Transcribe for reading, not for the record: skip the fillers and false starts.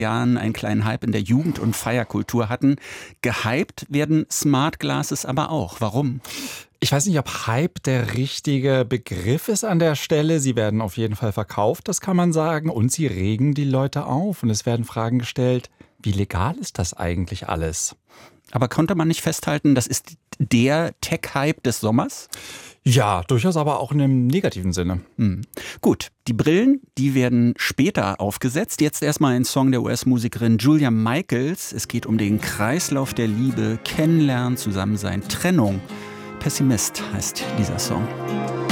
Jahren einen kleinen Hype in der Jugend- und Feierkultur hatten. Gehypt werden Smart Glasses aber auch. Warum? Ich weiß nicht, ob Hype der richtige Begriff ist an der Stelle. Sie werden auf jeden Fall verkauft, das kann man sagen. Und sie regen die Leute auf. Und es werden Fragen gestellt, wie legal ist das eigentlich alles? Aber konnte man nicht festhalten, das ist der Tech-Hype des Sommers? Ja, durchaus aber auch in einem negativen Sinne. Gut, die Brillen, die werden später aufgesetzt. Jetzt erstmal ein Song der US-Musikerin Julia Michaels. Es geht um den Kreislauf der Liebe, Kennenlernen, Zusammensein, Trennung. Pessimist heißt dieser Song.